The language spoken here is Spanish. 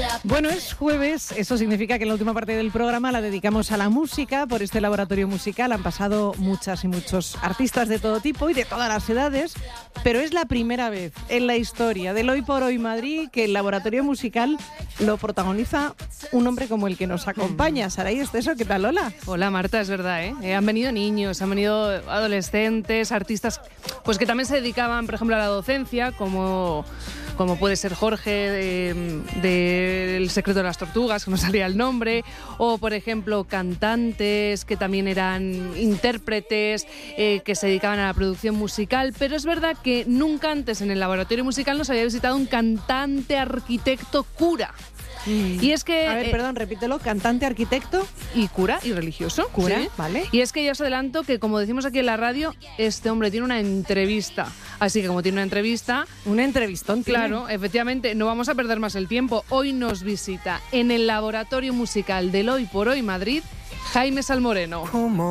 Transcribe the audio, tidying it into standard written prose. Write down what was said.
Bueno, es jueves, eso significa que en la última parte del programa la dedicamos a la música. Por este laboratorio musical han pasado muchas y muchos artistas de todo tipo y de todas las edades, pero es la primera vez en la historia del Hoy por Hoy Madrid que el laboratorio musical lo protagoniza un hombre como el que nos acompaña. Saray Esteso, ¿qué tal, Lola? Hola, Marta, es verdad, ¿eh? Han venido niños, han venido adolescentes, artistas pues que también se dedicaban, por ejemplo, a la docencia, como puede ser Jorge de El secreto de las tortugas, que no salía el nombre, o por ejemplo cantantes que también eran intérpretes, que se dedicaban a la producción musical, pero es verdad que nunca antes en el laboratorio musical nos había visitado un cantante, arquitecto, cura. Y es que... A ver, perdón, repítelo. Cantante, arquitecto... Y cura y religioso. Cura, ¿sí? Vale. Y es que ya os adelanto que, como decimos aquí en la radio, este hombre tiene una entrevista. Así que como tiene una entrevista... Un entrevistón, claro, efectivamente, no vamos a perder más el tiempo. Hoy nos visita en el laboratorio musical del Hoy por Hoy Madrid, Jaime Salmoreno.